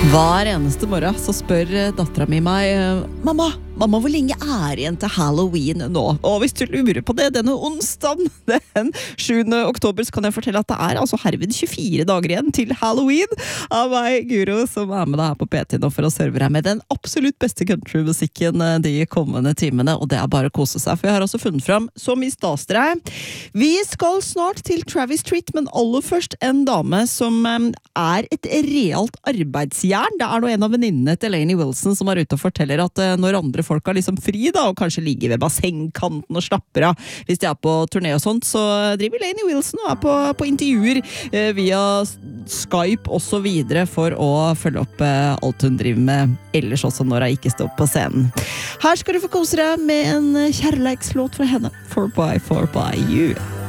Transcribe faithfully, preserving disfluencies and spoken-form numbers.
Hver eneste morgen så spør datteren min meg, mamma, mamma, hvor lenge er igjen til Halloween nå? Og hvis du lurer på det, denne onsdagen, den sjuende oktober, så kan jeg fortelle at det er altså herved tjuefire dager igjen til Halloween av meg, Guro, som er med deg her på P T nå for å serve deg med den absolutt beste countrymusikken de kommende timene, og det er bare å kose seg, for jeg har også funnet fram så mye stas til deg. Vi skal snart til Travis Tritt, men aller først en dame som er et realt arbeidsjern. Det er nå en av venninnene til Lainey Wilson som er ute og forteller at når andre folk har liksom fri da, og kanskje ligger ved bassengkanten og slapper av hvis de er på turné og sånt, så driver Lainey Wilson og er på, på intervjuer eh, via Skype og så videre for å følge opp eh, alt hun driver med ellers også når hun ikke står på scenen. Her skal du få kose deg med en kjærleikslåt fra henne, four by four by you.